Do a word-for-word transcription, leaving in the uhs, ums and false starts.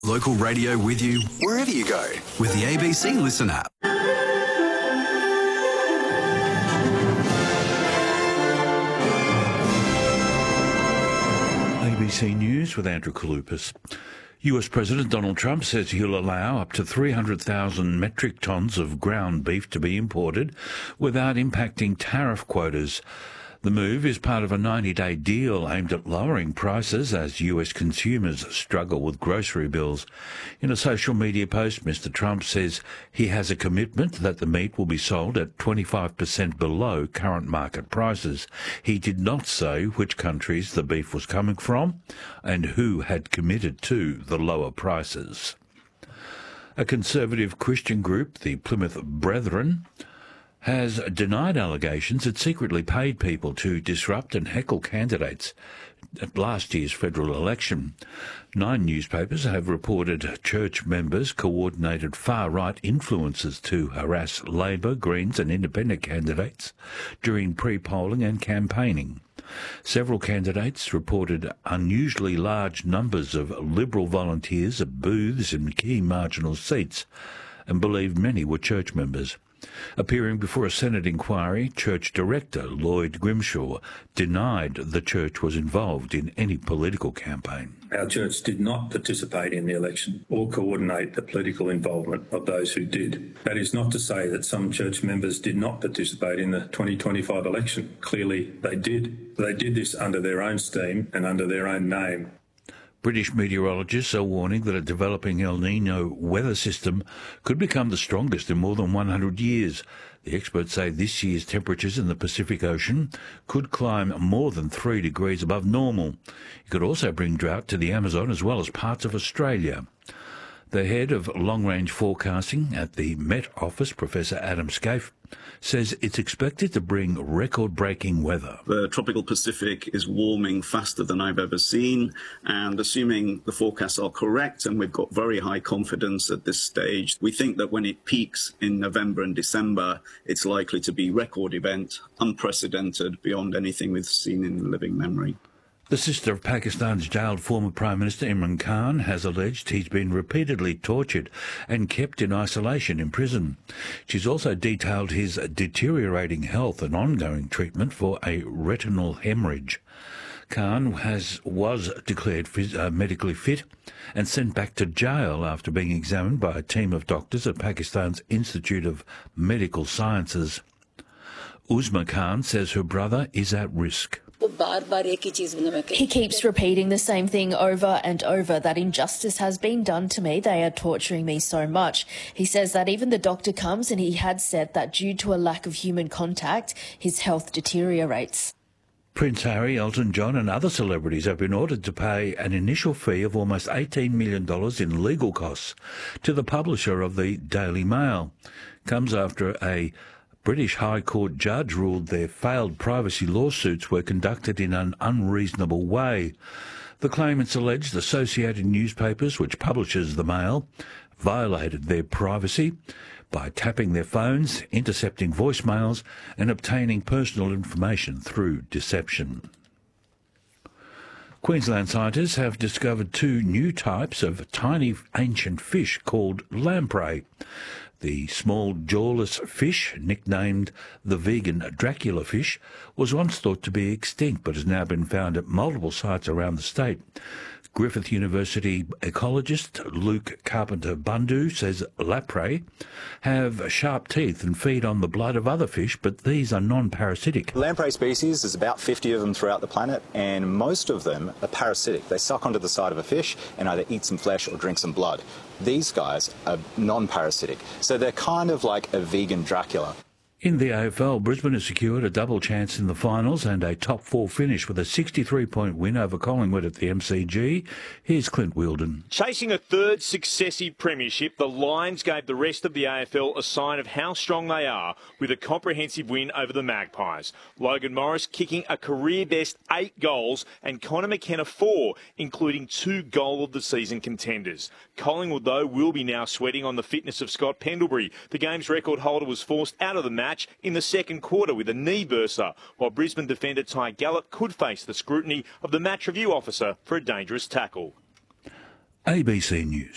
Local radio with you wherever you go with the A B C Listen app. A B C News with Andrew Kalupas. U S President Donald Trump says he'll allow up to three hundred thousand metric tonnes of ground beef to be imported without impacting tariff quotas. The move is part of a ninety-day deal aimed at lowering prices as U S consumers struggle with grocery bills. In a social media post, Mister Trump says he has a commitment that the meat will be sold at twenty-five percent below current market prices. He did not say which countries the beef was coming from and who had committed to the lower prices. A conservative Christian group, the Plymouth Brethren, has denied allegations it secretly paid people to disrupt and heckle candidates at last year's federal election. Nine newspapers have reported church members coordinated far-right influences to harass Labor, Greens and independent candidates during pre-polling and campaigning. Several candidates reported unusually large numbers of Liberal volunteers at booths in key marginal seats and believed many were church members. Appearing before a Senate inquiry, Church Director Lloyd Grimshaw denied the church was involved in any political campaign. Our church did not participate in the election or coordinate the political involvement of those who did. That is not to say that some church members did not participate in the twenty twenty-five election. Clearly they did. They did this under their own steam and under their own name. British meteorologists are warning that a developing El Niño weather system could become the strongest in more than one hundred years. The experts say this year's temperatures in the Pacific Ocean could climb more than three degrees above normal. It could also bring drought to the Amazon as well as parts of Australia. The head of long-range forecasting at the Met Office, Professor Adam Scaife, says it's expected to bring record-breaking weather. The tropical Pacific is warming faster than I've ever seen, and assuming the forecasts are correct, and we've got very high confidence at this stage, we think that when it peaks in November and December, it's likely to be a record event, unprecedented beyond anything we've seen in living memory. The sister of Pakistan's jailed former Prime Minister Imran Khan has alleged he's been repeatedly tortured and kept in isolation in prison. She's also detailed his deteriorating health and ongoing treatment for a retinal hemorrhage. Khan has, was declared phys- uh, medically fit and sent back to jail after being examined by a team of doctors at Pakistan's Institute of Medical Sciences. Uzma Khan says her brother is at risk. He keeps repeating the same thing over and over, that injustice has been done to me. They are torturing me so much. He says that even the doctor comes and he had said that due to a lack of human contact, his health deteriorates. Prince Harry, Elton John and other celebrities have been ordered to pay an initial fee of almost eighteen million dollars in legal costs to the publisher of the Daily Mail. Comes after a British High Court judge ruled their failed privacy lawsuits were conducted in an unreasonable way. The claimants alleged Associated Newspapers, which publishes the Mail, violated their privacy by tapping their phones, intercepting voicemails and obtaining personal information through deception. Queensland scientists have discovered two new types of tiny ancient fish called lamprey. The small jawless fish, nicknamed the vegan Dracula fish, was once thought to be extinct but has now been found at multiple sites around the state. Griffith University ecologist Luke Carpenter-Bundu says lamprey have sharp teeth and feed on the blood of other fish, but these are non-parasitic. Lamprey species, there's about fifty of them throughout the planet, and most of them are parasitic. They suck onto the side of a fish and either eat some flesh or drink some blood. These guys are non-parasitic, so they're kind of like a vegan Dracula. In the A F L, Brisbane has secured a double chance in the finals and a top four finish with a sixty-three point win over Collingwood at the M C G. Here's Clint Wheeldon. Chasing a third successive premiership, the Lions gave the rest of the A F L a sign of how strong they are with a comprehensive win over the Magpies. Logan Morris kicking a career-best eight goals and Connor McKenna four, including two goal-of-the-season contenders. Collingwood, though, will be now sweating on the fitness of Scott Pendlebury. The game's record holder was forced out of the match in the second quarter with a knee burster, while Brisbane defender Ty Gallup could face the scrutiny of the match review officer for a dangerous tackle. A B C News.